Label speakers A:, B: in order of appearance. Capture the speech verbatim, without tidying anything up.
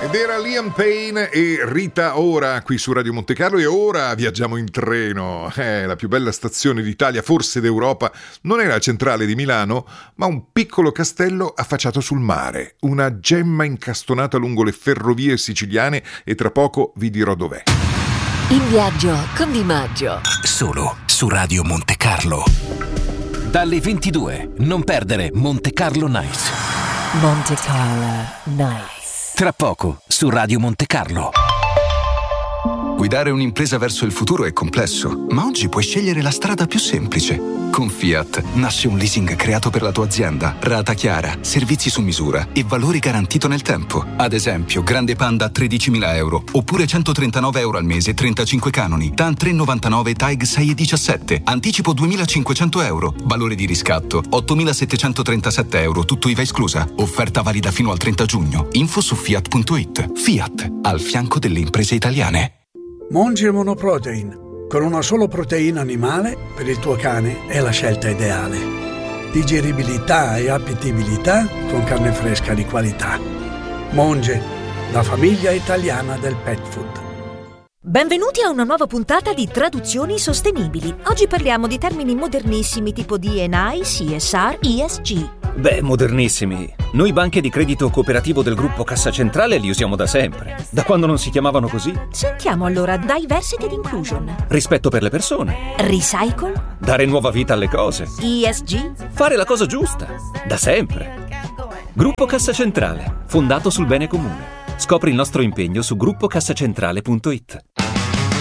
A: Ed era Liam Payne e Rita Ora qui su Radio Monte Carlo, e ora viaggiamo in treno. Eh, la più bella stazione d'Italia, forse d'Europa, non è la centrale di Milano, ma un piccolo castello affacciato sul mare, una gemma incastonata lungo le ferrovie siciliane, e tra poco vi dirò dov'è.
B: In viaggio con Di Maggio.
C: Solo su Radio Monte Carlo. Dalle ventidue, non perdere Monte Carlo Nights.
B: Monte Carlo Nights.
C: Tra poco su Radio Monte Carlo.
D: Guidare un'impresa verso il futuro è complesso, ma oggi puoi scegliere la strada più semplice. Con Fiat nasce un leasing creato per la tua azienda, rata chiara, servizi su misura e valore garantito nel tempo. Ad esempio, Grande Panda a tredicimila euro, oppure centotrentanove euro al mese, trentacinque canoni. TAN tre virgola novantanove, TAG sei virgola diciassette, anticipo duemilacinquecento euro, valore di riscatto ottomilasettecentotrentasette euro, tutto I V A esclusa. Offerta valida fino al trenta giugno. Info su fiat punto it. Fiat, al fianco delle imprese italiane.
E: Monge Monoprotein, con una solo proteina animale, per il tuo cane è la scelta ideale. Digeribilità e appetibilità con carne fresca di qualità. Monge, la famiglia italiana del pet food.
F: Benvenuti a una nuova puntata di Traduzioni Sostenibili. Oggi parliamo di termini modernissimi tipo D and I, C S R, E S G.
G: Beh, modernissimi. Noi banche di credito cooperativo del gruppo Cassa Centrale li usiamo da sempre. Da quando non si chiamavano così.
F: Sentiamo allora Diversity and Inclusion.
G: Rispetto per le persone.
F: Recycle.
G: Dare nuova vita alle cose.
F: E S G.
G: Fare la cosa giusta. Da sempre. Gruppo Cassa Centrale, fondato sul bene comune. Scopri il nostro impegno su gruppo cassacentrale punto it.